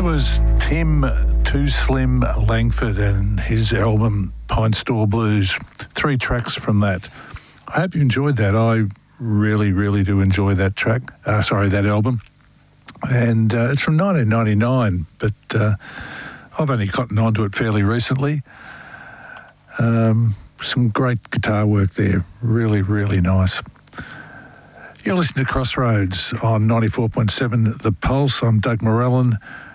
was Tim Too Slim Langford and his album Pine Store Blues. 3 tracks from that. I hope you enjoyed that. I really, really do enjoy that track. That album. And it's from 1999, but I've only gotten onto it fairly recently. Some great guitar work there. Really, really nice. You're listening to Crossroads on 94.7 The Pulse. I'm Doug Morellen.